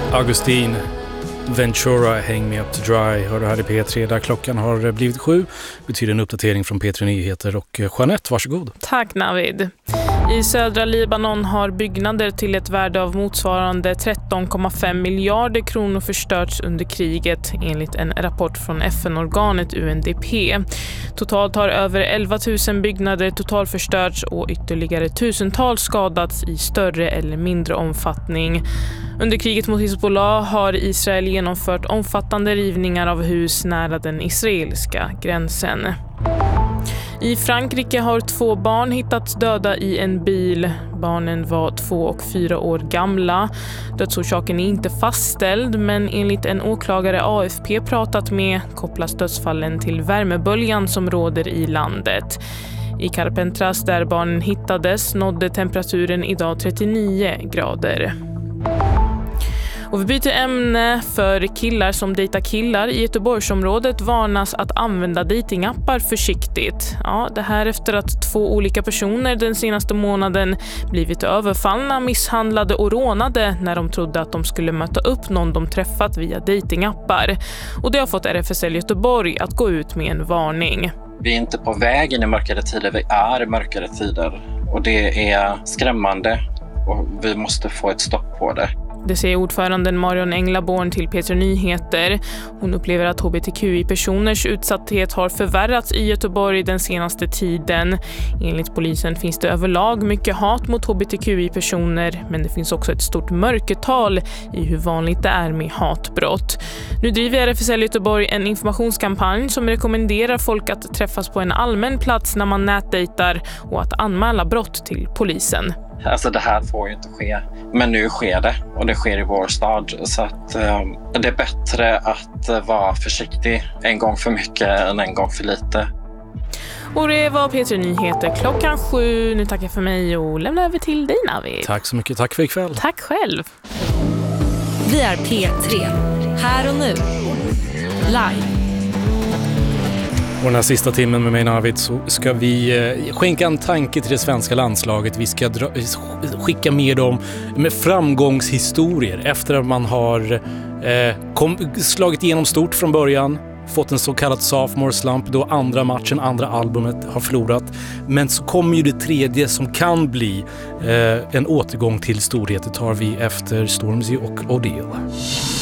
Augustin Ventura, Häng Me Up To Dry, hör du här i P3 där klockan har blivit 7. Betyder en uppdatering från P3 Nyheter och Jeanette, varsågod. Tack Navid. I södra Libanon har byggnader till ett värde av motsvarande 13,5 miljarder kronor förstörts under kriget enligt en rapport från FN-organet UNDP. Totalt har över 11 000 byggnader totalförstörts och ytterligare tusentals skadats i större eller mindre omfattning. Under kriget mot Hezbollah har Israel genomfört omfattande rivningar av hus nära den israeliska gränsen. I Frankrike har 2 barn hittats döda i en bil. Barnen var 2 och 4 år gamla. Dödsorsaken är inte fastställd, men enligt en åklagare AFP pratat med kopplas dödsfallen till värmeböljan som råder i landet. I Carpentras där barnen hittades nådde temperaturen idag 39 grader. Och vi byter ämne. För killar som dejtar killar i Göteborgsområdet varnas att använda datingappar försiktigt. Ja, det här efter att 2 olika personer den senaste månaden blivit överfallna, misshandlade och rånade när de trodde att de skulle möta upp någon de träffat via datingappar. Och det har fått RFSL Göteborg att gå ut med en varning. Vi är inte på väg in i mörkare tider, vi är i mörkare tider. Och det är skrämmande och vi måste få ett stopp på det. Det säger ordföranden Marion Englaborn till P3 Nyheter. Hon upplever att hbtqi-personers utsatthet har förvärrats i Göteborg den senaste tiden. Enligt polisen finns det överlag mycket hat mot hbtqi-personer, men det finns också ett stort mörkertal i hur vanligt det är med hatbrott. Nu driver RFSL Göteborg en informationskampanj som rekommenderar folk att träffas på en allmän plats när man nätdejtar och att anmäla brott till polisen. Alltså det här får ju inte ske, men nu sker det och det sker i vår stad, så att det är bättre att vara försiktig en gång för mycket än en gång för lite. Och det var P3 Nyheter klockan 7. Nu tackar jag för mig och lämnar över till dig, Navid. Tack så mycket, tack för ikväll. Tack själv. Vi är P3, här och nu, live. Och den här sista timmen med mig, Navid, så ska vi skänka en tanke till det svenska landslaget. Vi ska skicka med dem med framgångshistorier efter att man har slagit igenom stort från början, fått en så kallad sophomore slump då andra albumet har förlorat. Men så kommer ju det tredje som kan bli en återgång till storhet. Det tar vi efter Stormzy och Odell.